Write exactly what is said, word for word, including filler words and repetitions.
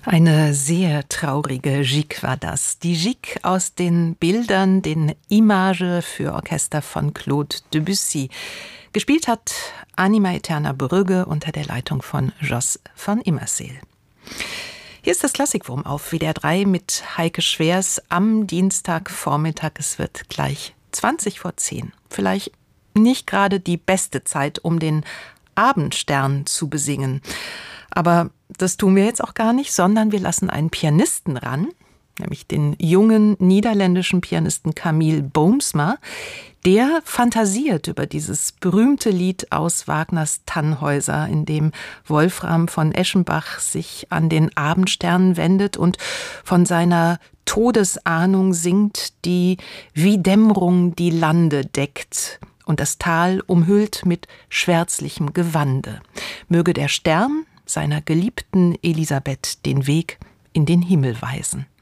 Eine sehr traurige Gigue war das. Die Gigue aus den Bildern, den Images für Orchester von Claude Debussy. Gespielt hat Anima Eterna Brügge unter der Leitung von Jos von Immerseel. Hier ist das Klassikforum auf W D R drei mit Heike Schwers am Dienstagvormittag. Es wird gleich zwanzig vor zehn. Vielleicht nicht gerade die beste Zeit, um den Abendstern zu besingen. Aber das tun wir jetzt auch gar nicht, sondern wir lassen einen Pianisten ran, nämlich den jungen niederländischen Pianisten Camille Boomsma. Der fantasiert über dieses berühmte Lied aus Wagners Tannhäuser, in dem Wolfram von Eschenbach sich an den Abendstern wendet und von seiner Todesahnung singt, die wie Dämmerung die Lande deckt und das Tal umhüllt mit schwärzlichem Gewande. Möge der Stern seiner geliebten Elisabeth den Weg in den Himmel weisen.